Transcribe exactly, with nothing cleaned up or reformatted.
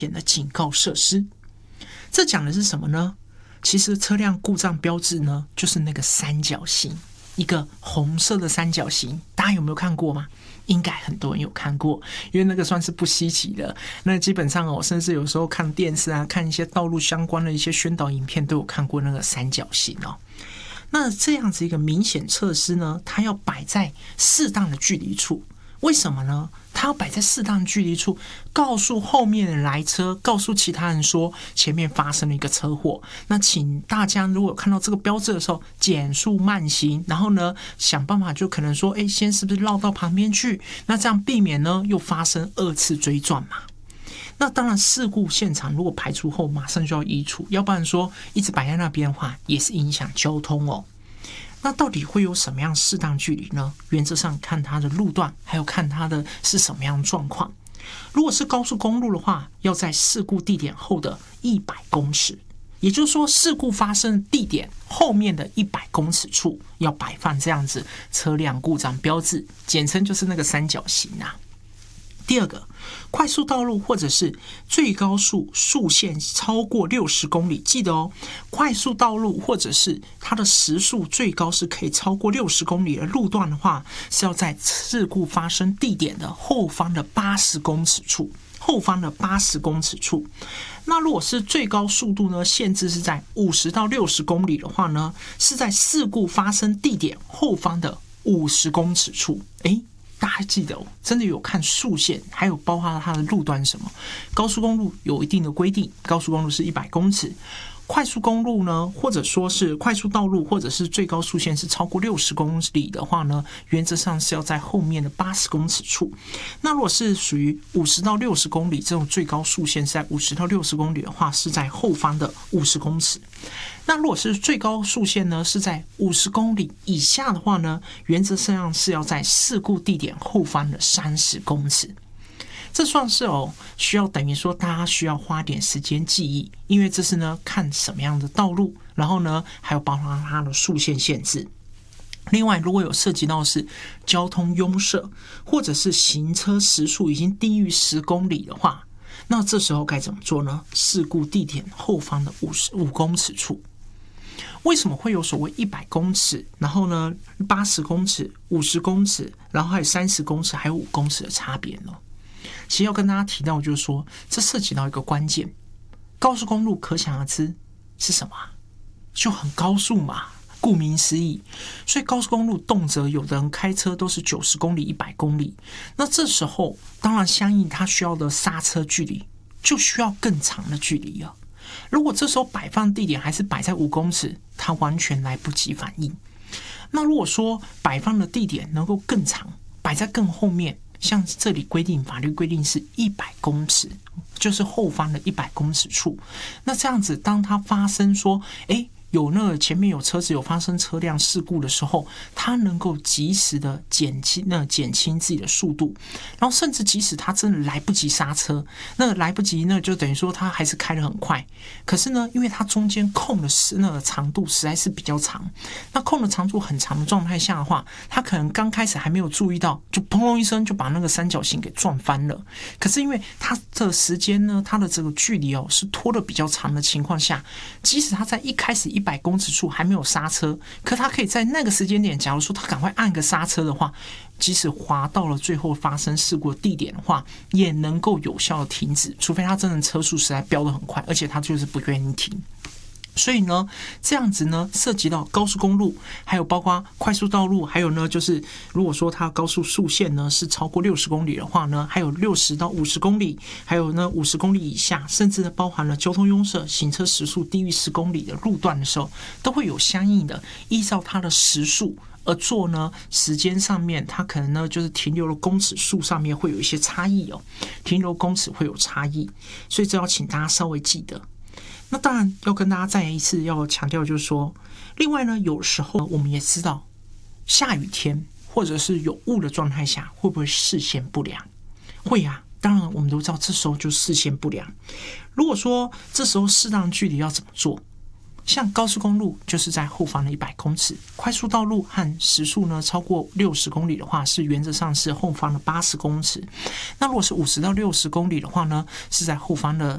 险的警告设施。这讲的是什么呢？其实车辆故障标志呢，就是那个三角形，一个红色的三角形，大家有没有看过吗？应该很多人有看过，因为那个算是不稀奇的。那基本上哦，甚至有时候看电视啊，看一些道路相关的一些宣导影片，都有看过那个三角形哦。那这样子一个明显测试呢，它要摆在适当的距离处。为什么呢？它要摆在适当的距离处，告诉后面的来车，告诉其他人说前面发生了一个车祸。那请大家如果看到这个标志的时候，减速慢行，然后呢想办法就可能说，哎，先是不是绕到旁边去？那这样避免呢又发生二次追撞嘛。那当然，事故现场如果排除后，马上就要移除，要不然说一直摆在那边的话，也是影响交通哦。那到底会有什么样适当距离呢？原则上看它的路段，还有看它的是什么样的状况。如果是高速公路的话，要在事故地点后的一百公尺，也就是说，事故发生地点后面的一百公尺处要摆放这样子车辆故障标志，简称就是那个三角形啊。第二个，快速道路或者是最高速速限超过六十公里，记得哦，快速道路或者是它的时速最高是可以超过六十公里的路段的话，是要在事故发生地点的后方的八十公尺处，后方的八十公尺处。那如果是最高速度呢，限制是在五十到六十公里的话呢，是在事故发生地点后方的五十公尺处。诶大家记得哦，真的有看速限，还有包含它的路段是什么。高速公路有一定的规定，高速公路是一百公尺，快速公路呢，或者说是快速道路，或者是最高速限是超过六十公里的话呢，原则上是要在后面的八十公尺处。那如果是属于五十到六十公里这种最高速限是在五十到六十公里的话，是在后方的五十公尺。那如果是最高速限呢，是在五十公里以下的话呢，原则上是要在事故地点后方的三十公尺。这算是哦，需要等于说大家需要花点时间记忆，因为这是呢看什么样的道路，然后呢还有包含它的速限限制。另外，如果有涉及到是交通拥塞，或者是行车时速已经低于十公里的话，那这时候该怎么做呢？事故地点后方的五十五公尺处。为什么会有所谓一百公尺，然后呢八十公尺、五十公尺，然后还有三十公尺，还有五公尺的差别呢？其实要跟大家提到就是说，这涉及到一个关键，高速公路可想而知是什么？就很高速嘛，顾名思义。所以高速公路动辄有的人开车都是九十公里、一百公里，那这时候当然相应他需要的刹车距离就需要更长的距离了。如果这时候摆放地点还是摆在五公尺，它完全来不及反应。那如果说摆放的地点能够更长，摆在更后面，像这里规定法律规定是一百公尺，就是后方的一百公尺处。那这样子，当它发生说，哎，有那个前面有车子有发生车辆事故的时候，它能够及时的减轻那减轻自己的速度，然后甚至即使它真的来不及刹车，那来不及，那就等于说它还是开得很快。可是呢，因为它中间空的那个长度实在是比较长，那空的长度很长的状态下的话，它可能刚开始还没有注意到，就砰隆一声就把那个三角形给撞翻了。可是因为它的时间呢，它的这个距离哦是拖得比较长的情况下，即使它在一开始一百公尺处还没有刹车，可他可以在那个时间点，假如说他赶快按个刹车的话，即使滑到了最后发生事故的地点的话，也能够有效的停止，除非他真的车速实在飙得很快，而且他就是不愿意停。所以呢，这样子呢，涉及到高速公路，还有包括快速道路，还有呢，就是如果说它高速速限呢是超过六十公里的话呢，还有六十到五十公里，还有呢五十公里以下，甚至呢包含了交通拥塞、行车时速低于十公里的路段的时候，都会有相应的依照它的时速而做呢，时间上面它可能呢就是停留的公尺数上面会有一些差异哦，停留公尺会有差异，所以这要请大家稍微记得。那当然要跟大家再一次要强调，就是说，另外呢，有时候我们也知道，下雨天或者是有雾的状态下，会不会视线不良？会啊，当然我们都知道，这时候就视线不良。如果说这时候适当距离要怎么做？像高速公路就是在后方的一百公尺，快速道路和时速呢超过六十公里的话，是原则上是后方的八十公尺。那如果是五十到六十公里的话呢，是在后方的